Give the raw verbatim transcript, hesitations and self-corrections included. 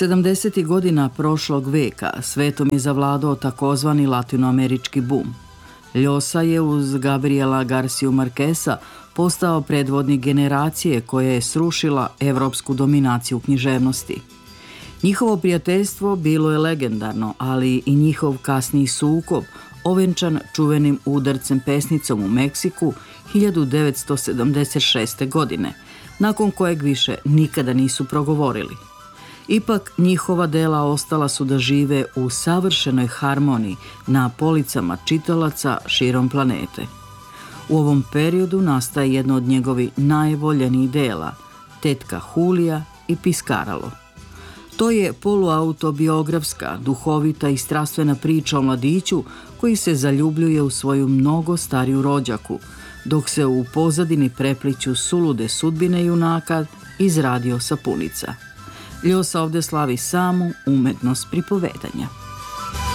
sedamdesetih godina prošlog veka svetom je zavladao takozvani latinoamerički bum. Ljosa je uz Gabriela Garciju Marqueza postao predvodnik generacije koja je srušila evropsku dominaciju književnosti. Njihovo prijateljstvo bilo je legendarno, ali i njihov kasniji sukob, ovenčan čuvenim udarcem pesnicom u Meksiku hiljadu devetsto sedamdeset šeste. godine, nakon kojeg više nikada nisu progovorili. Ipak njihova dela ostala su da žive u savršenoj harmoniji na policama čitalaca širom planete. U ovom periodu nastaje jedno od njegovih najvoljenijih dela, Tetka Julija i Piskaralo. To je poluautobiografska, duhovita i strastvena priča o mladiću koji se zaljubljuje u svoju mnogo stariju rođaku, dok se u pozadini prepliću sulude sudbine junaka iz radio sapunica. Ljosa ovde slavi samu umetnost pripovedanja.